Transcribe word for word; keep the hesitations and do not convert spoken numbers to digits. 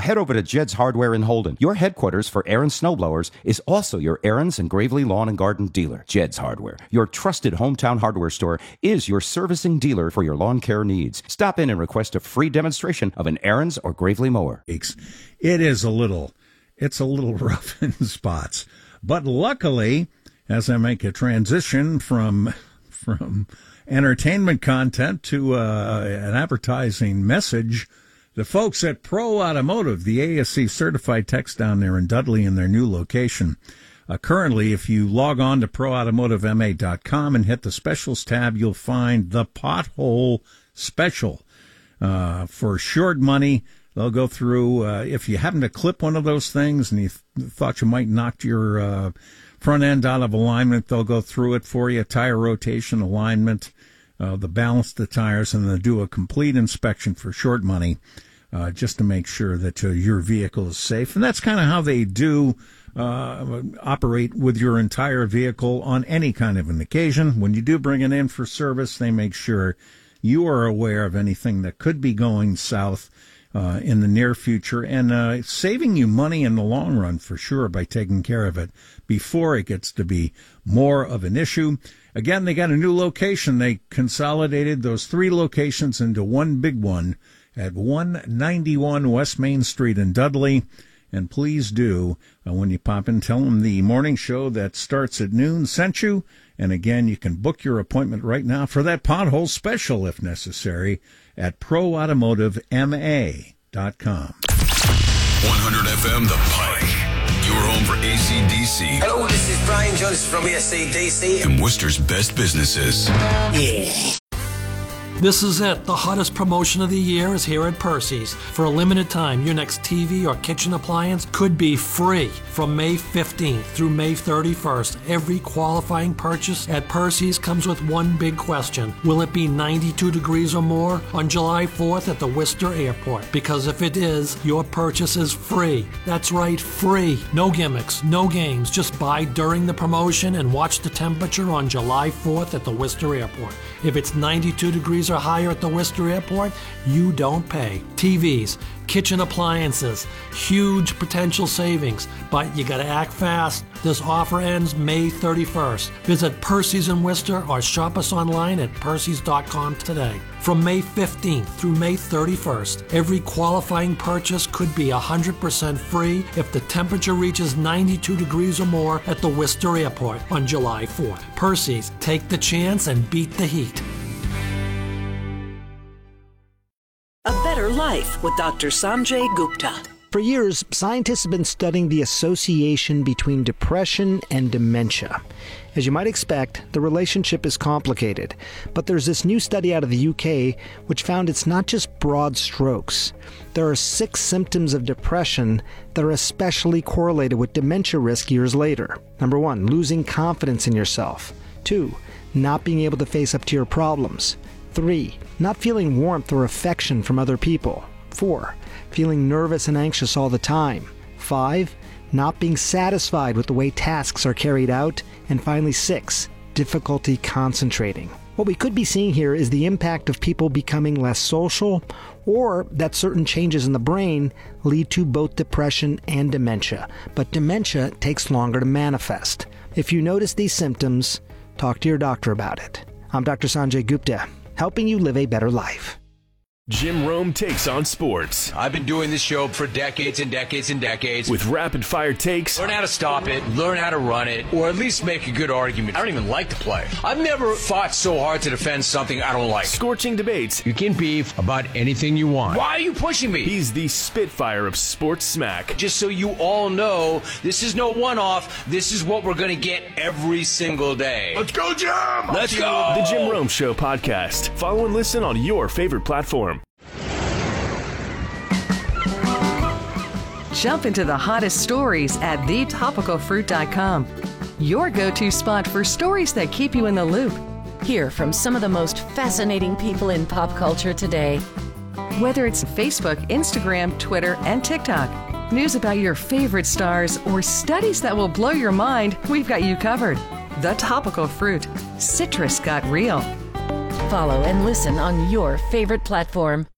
head over to Jed's Hardware in Holden. Your headquarters for Aaron's snowblowers is also your Aaron's and Gravely Lawn and Garden dealer. Jed's Hardware, your trusted hometown hardware store, is your servicing dealer for your lawn care needs. Stop in and request a free demonstration of an Aaron's or Gravely mower. It is a little, it's a little rough in spots. But luckily, as I make a transition from from entertainment content to uh, an advertising message, the folks at Pro Automotive, the A S C certified techs down there in Dudley in their new location, uh, currently, if you log on to pro automotive m a dot com and hit the specials tab, you'll find the pothole special. Uh, for short money, they'll go through, uh, if you happen to clip one of those things and you th- thought you might knock your uh, front end out of alignment, they'll go through it for you, tire rotation, alignment, uh, the balance of the tires, and they'll do a complete inspection for short money, uh, just to make sure that uh, your vehicle is safe. And that's kind of how they do uh, operate with your entire vehicle on any kind of an occasion. When you do bring it in for service, they make sure you are aware of anything that could be going south Uh, in the near future, and uh, saving you money in the long run for sure by taking care of it before it gets to be more of an issue. Again, they got a new location. They consolidated those three locations into one big one at one ninety-one West Main Street in Dudley. And please do, uh, when you pop in, tell them the morning show that starts at noon sent you. And again, you can book your appointment right now for that pothole special if necessary at pro automotive m a dot com. one hundred F M The Pike, your home for A C D C. Hello, this is Brian Jones from A C D C. And Worcester's best businesses. Yeah. This is it. The hottest promotion of the year is here at Percy's. For a limited time, your next T V or kitchen appliance could be free. From May fifteenth through May thirty-first, every qualifying purchase at Percy's comes with one big question. Will it be ninety-two degrees or more on July fourth at the Worcester Airport? Because if it is, your purchase is free. That's right, free. No gimmicks, no games. Just buy during the promotion and watch the temperature on July fourth at the Worcester Airport. If it's ninety-two degrees or higher at the Worcester Airport, you don't pay. T Vs, kitchen appliances, huge potential savings, but you gotta act fast. This offer ends May thirty-first. Visit Percy's in Worcester or shop us online at percys dot com today. From May fifteenth through May thirty-first, every qualifying purchase could be one hundred percent free if the temperature reaches ninety-two degrees or more at the Worcester Airport on July fourth. Percy's, take the chance and beat the heat. A Better Life with Doctor Sanjay Gupta. For years, scientists have been studying the association between depression and dementia. As you might expect, the relationship is complicated, but there's this new study out of the U K which found it's not just broad strokes. There are six symptoms of depression that are especially correlated with dementia risk years later. Number one, losing confidence in yourself. Two, not being able to face up to your problems. Three, not feeling warmth or affection from other people. Four, feeling nervous and anxious all the time. Five, not being satisfied with the way tasks are carried out. And finally, six, difficulty concentrating. What we could be seeing here is the impact of people becoming less social, or that certain changes in the brain lead to both depression and dementia. But dementia takes longer to manifest. If you notice these symptoms, talk to your doctor about it. I'm Doctor Sanjay Gupta, helping you live a better life. Jim Rome takes on sports. I've been doing this show for decades and decades and decades. With rapid-fire takes. Learn how to stop it, learn how to run it, or at least make a good argument. I don't even like to play. I've never fought so hard to defend something I don't like. Scorching debates. You can beef about anything you want. Why are you pushing me? He's the Spitfire of sports smack. Just so you all know, this is no one-off. This is what we're going to get every single day. Let's go, Jim! Let's go! The Jim Rome Show podcast. Follow and listen on your favorite platform. Jump into the hottest stories at the topical fruit dot com. Your go-to spot for stories that keep you in the loop. Hear from some of the most fascinating people in pop culture today. Whether it's Facebook, Instagram, Twitter, and TikTok, news about your favorite stars, or studies that will blow your mind, we've got you covered. The Topical Fruit. Citrus got real. Follow and listen on your favorite platform.